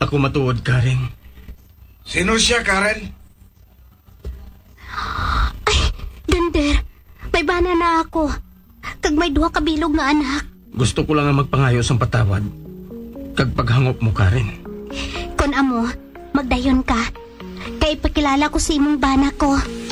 ako matuod, Karen. Sino siya, Karen? Dunder, may bana na ako. Kag may duha ka bilog nga anak. Gusto ko lang nga magpangayo sa patawad. Kag paghangop mo, Karen. Kun amo, magdayon ka. Kay ipakilala ko si imong bana ko.